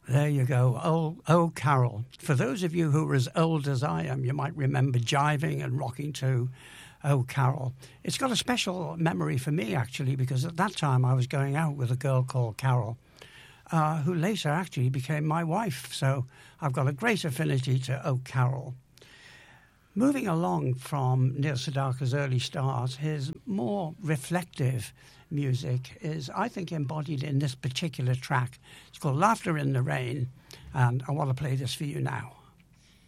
There you go. Oh, Carol. For those of you who are as old as I am, you might remember jiving and rocking to Oh, Carol. It's got a special memory for me, actually, because at that time I was going out with a girl called Carol, who later actually became my wife. So I've got a great affinity to Oh, Carol. Moving along from Neil Sedaka's early start, his more reflective music is, I think, embodied in this particular track. It's called Laughter in the Rain, and I want to play this for you now.